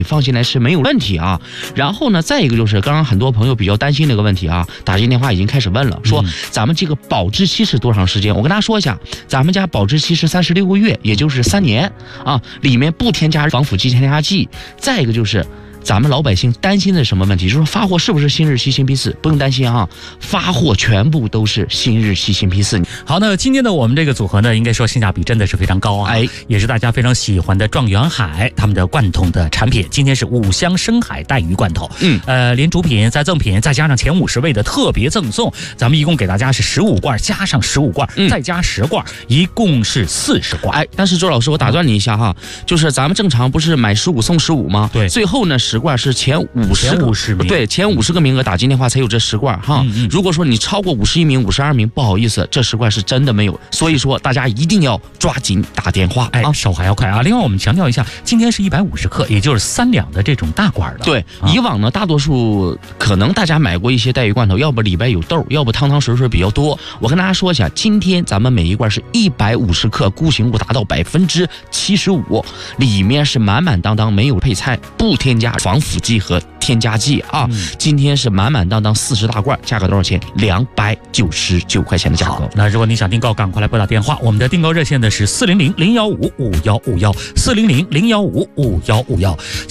放心来吃没有问题啊。然后呢，再一个就是刚刚很多朋友比较担心这个问题啊，打进电话已经开始问了，说咱们这个保质期是多长时间？我跟大家说一下，咱们家保质期是36个月，也就是3年啊，里面不添加防腐剂、添加剂。再一个就是咱们老百姓担心的什么问题？就是发货是不是新日期、新批次？不用担心啊，发货全部都是新日期、新批次。 好，那今天的我们这个组合呢，应该说性价比真的是非常高啊，也是大家非常喜欢的状元海他们的罐头的产品。今天是5香深海带鱼罐头，连主品再赠品，再加上前50位的特别赠送，咱们一共给大家是15罐，加上15罐，再加10罐，一共是40罐。 但是周老师，我打断你一下哈，就是咱们正常不是买15送15吗？ 对， 最后呢10罐是前50名，对，前50个名额打进电话才有这10罐哈。如果说你超过51名、52名，不好意思，这10罐是真的没有。所以说大家一定要抓紧打电话， 手还要快啊。另外我们强调一下，今天是150克，也就是3两的这种大罐的。 对，以往呢，大多数可能大家买过一些带鱼罐头，要不里边有豆，要不汤汤水水比较多。我跟大家说一下，今天咱们每一罐是150克，固形物达到75%，里面是满满当当，没有配菜，不添加防腐剂和添加剂啊。今天是满满当当40大罐，价格多少钱？299块钱的价格。 那如果你想订购，赶快来拨打电话，我们的订购热线的是400-015-5151，400-015-5151。